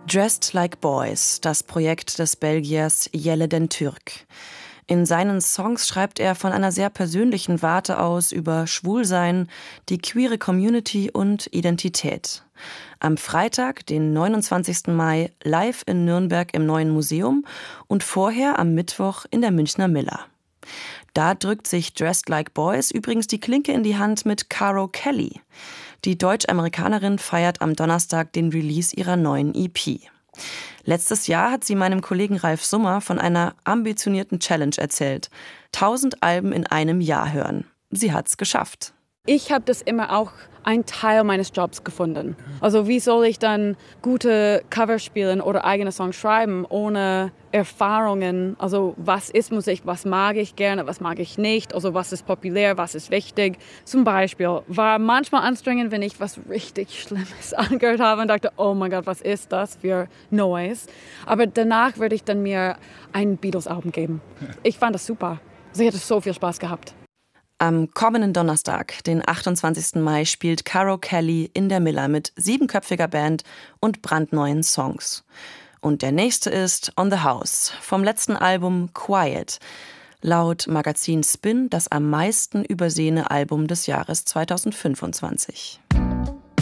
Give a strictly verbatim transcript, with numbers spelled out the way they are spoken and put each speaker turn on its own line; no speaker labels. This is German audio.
Dressed Like Boys, das Projekt des Belgiers Jelle den Türk. In seinen Songs schreibt er von einer sehr persönlichen Warte aus über Schwulsein, die queere Community und Identität. Am Freitag, den neunundzwanzigsten Mai, live in Nürnberg im Neuen Museum und vorher am Mittwoch in der Münchner Miller. Da drückt sich Dressed Like Boys übrigens die Klinke in die Hand mit Caro Kelly. Die Deutsch-Amerikanerin feiert am Donnerstag den Release ihrer neuen E P. Letztes Jahr hat sie meinem Kollegen Ralf Summer von einer ambitionierten Challenge erzählt. Tausend Alben in einem Jahr hören. Sie hat's geschafft.
Ich habe das immer auch ein Teil meines Jobs gefunden. Also wie soll ich dann gute Cover spielen oder eigene Songs schreiben ohne Erfahrungen? Also was ist Musik, was mag ich gerne, was mag ich nicht? Also was ist populär, was ist wichtig? Zum Beispiel war manchmal anstrengend, wenn ich was richtig Schlimmes angehört habe und dachte, oh mein Gott, was ist das für Noise? Aber danach würde ich dann mir ein Beatles-Album geben. Ich fand das super. Also ich hatte so viel Spaß gehabt.
Am kommenden Donnerstag, den achtundzwanzigsten Mai, spielt Caro Kelly in der Miller mit siebenköpfiger Band und brandneuen Songs. Und der nächste ist On the House vom letzten Album Quiet. Laut Magazin Spin das am meisten übersehene Album des Jahres zweitausendfünfundzwanzig.